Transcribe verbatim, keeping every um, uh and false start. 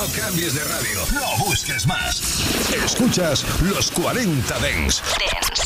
No cambies de radio. No busques más. Escuchas los cuarenta Dance.